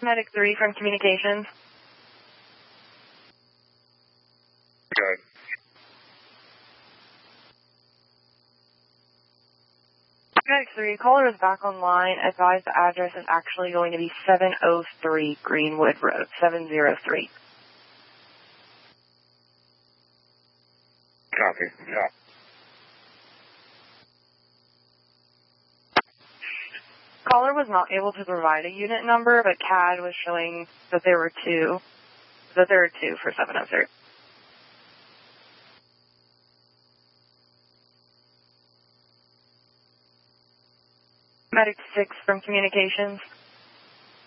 Medic 3 from Communications. Good. Medic 3, caller is back online. Advise the address is actually going to be 703 Greenwood Road, 703. Copy. Yeah. Caller was not able to provide a unit number, but CAD was showing that there were two for 703. Medic 6 from Communications.